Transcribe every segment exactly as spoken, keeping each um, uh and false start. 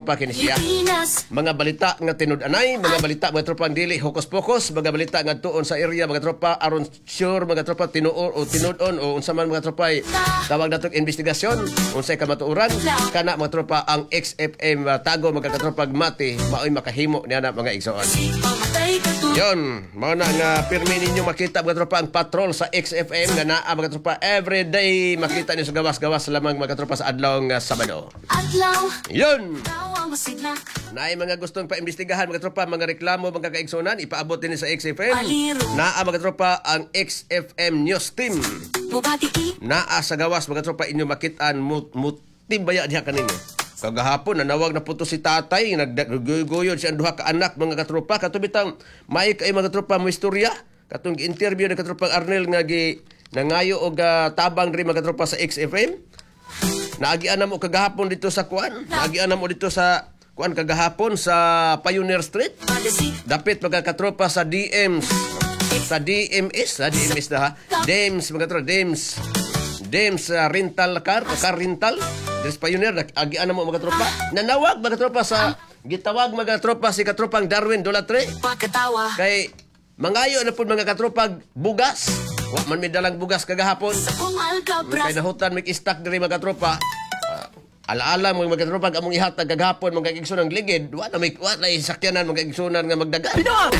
tropa kini siya. Mga balita nga tinud-anay, mga balita mga tropa ang dili hokos-pokos, mga balita nga tuon sa area mga tropa aron sure mga tropa tinuon o tinud-on o unsa man mga tropa ay tawag natong investigasyon, unsay kamatuoran kana mga tropa ang X F M uh, tago mga katropa mati maoy makahimo niya na mga igsoon. Yon, mao na nga pirmi ninyo makita mga tropa ang patrol sa X F M nga naa mga tropa everyday makita niyo sa gawas-gawas lamang mga tropa sa adlaw nga Sabado. Yon. Naay mga gustong paimbestigahan mga tropa mga reklamo mga kaigsunan ipaabot din sa X F M. Naa mga tropa ang X F M News Team. Naa sa gawas mga tropa inyo makitaan mutimbaya diha kaninyo. Kagahapon nanawag na puto si tatay naggugoyod siya ang duha ka anak mga katropa katubitang may kay mga tropa mo istorya katong gi-interview na katropa Arnel nga gi nangayo og uh, tabang diri mga katropa sa X F M. Naagian na mo kagahapon dito sa kuan, naagian na mo dito sa kuan kagahapon sa Pioneer Street. Dapit mga katropa sa D Ms sa D M S sa D M S na ha D M S mga katropa D M S D M S uh, rental car car rental Des Pioneer, agian na mo mga tropa. Nanawag mga tropa sa gitawag mga tropa si katropang Darwin Dolatre. Kay mangayo na po mga katropang bugas. Wa man may dalang bugas kagahapon. Kay nahutan may istak diri mga tropa. Uh, alaala mo mga tropa among ihatag kagahapon mga igsunan ng ligid. Wa na may wa na isakyanan mga igsunan nga magdaga.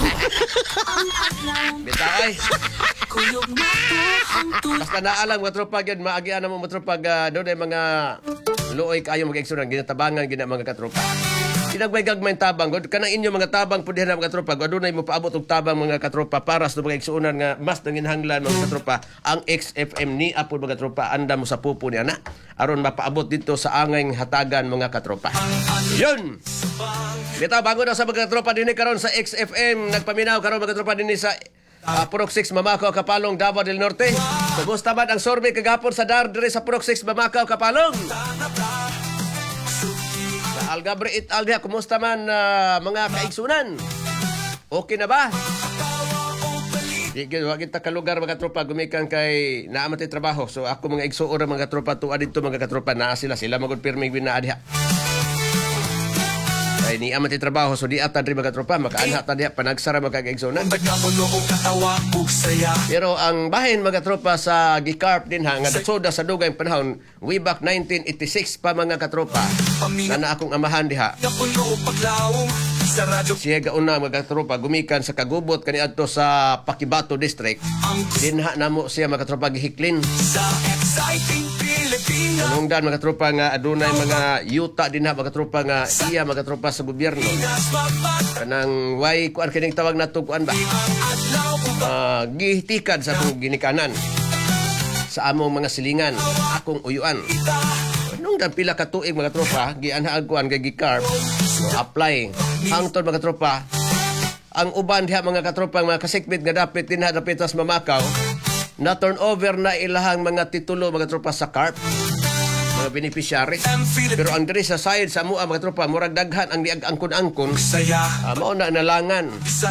Bitay. Basta naalang mga tropa gyud maagian na mo mga tropa uh, doon ay mga luoy kayo mag-igsunan ginatabangan gina mga katropa. Kinagmay gagmay tabang god kanang inyo mga tabang pud diha mga katropa adunay mo paabot og tabang mga katropa para sa mga igsunan nga mas nanginhanglan mga katropa ang X F M ni apod mga katropa anda mo sa pupo ni ana aron mapaabot dito sa angayng hatagan mga katropa. Yun. Bitaw bago na sa mga katropa dinhi karon sa X F M nagpaminaw karon mga katropa dinhi sa Uh, Purok six Mamakaw Kapalong Davao del Norte. Kumusta man ang survey kagahapon sa D A R dire sa Purok six Mamakaw Kapalong? Sa Algabre it Aldia kumusta man uh, mga kaigsunan? Okay na ba? Di gyud wa kita ka lugar mga tropa gumikan kay naa man tay trabaho. So ako mga igsuon mga tropa tuwa dito mga katropa naa sila sila magud pirmi binaa diha. Ay ni amat trabaho so di ata diri mga tropa makaanha ta diha panagsara mga kaigsunan. Pero ang bahin mga tropa sa gikarp din ha nga soda sa dugay panahon way back nineteen eighty-six pa mga katropa na na akong amahan diha. Siya gauna mga katropa gumikan sa Kagubot kaniadto sa Pakibato District. Dinha namo siya mga katropa gihiklin. Nungdan mga tropa nga adunay mga yuta din ha mga tropa nga iya mga tropa sa gobyerno. Kanang way kuan kining tawag nato kuan ba? Uh, gihitikan sa akong ginikanan. Sa among mga silingan, akong uyuan. Nungdan pila ka tuig mga tropa, gianhaag kuan kay gikarp. Apply. Hangtod mga tropa. Ang uban diha mga katropa mga kasikbit nga dapit dinha dapit sa Mamakaw. Na turn over na ilahang mga titulo mga tropa sa carp mga beneficiary pero ang diri sa side sa mua mga tropa murag daghan ang diag-angkon-angkon uh, mao na nalangan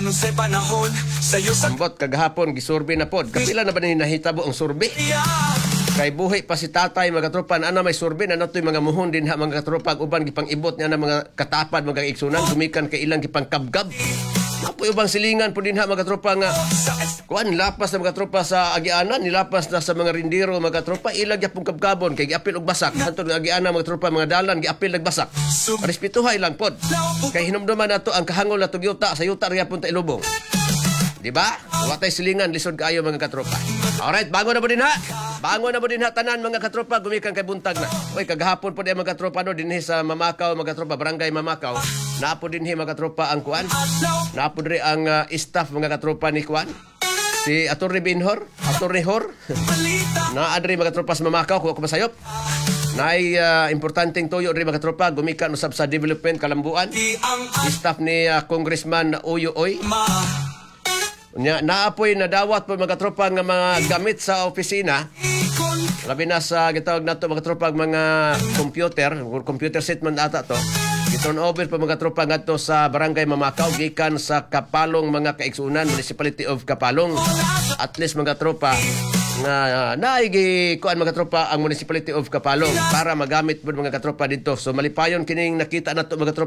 ambot kagahapon gisurvey na pod kapila na ba ni nahitabo ang survey kay buhi pa si tatay mga tropa na ana may survey na natoy mga muhon din ha mga tropa uban gipang-ibot niya na mga katapad mga igsunan gumikan kay ilang gipang-kabgab. Apoy ubang silingan po din ha mga tropa nga kuan lapas na mga tropa sa agianan nilapas na sa mga rindiro mga tropa ilag yapong kabkabon kay giapil og basak hantod nga agianan mga tropa mga dalan giapil nagbasak respetuhay lang pod kay hinumduman nato ang kahangol nato yuta sa yuta riya punta ilubong di ba watay silingan lisod kaayo mga katropa. Alright bango na mo din ha bango na mo din ha tanan mga katropa gumikan kay buntag na oy kagahapon po di mga katropa no dinhi sa Mamakaw mga katropa barangay Mamakaw naapo dinhi mga katropa ang kuan naapo diri ang uh, staff mga katropa ni kuan si Atty. Binhor Atty. Hor na adri mga tropa sa Mamakaw ko masayop naay uh, importanteng tuyo diri mga tropa gumikan usab sa development kalambuan staff ni uh, Congressman Uyo Oy nya naapoy nadawat po mga tropa nga mga gamit sa opisina labi na sa gitawag nato mga tropa mga computer computer set man ata to giturn over po mga tropa ngadto sa barangay Mamakaw gikan sa Kapalong mga kaigsunan Municipality of Kapalong at least mga tropa nga uh, naigi kuan mga tropa ang Municipality of Kapalong para magamit po mga katropa dito so malipayon kining nakita nato mga tropa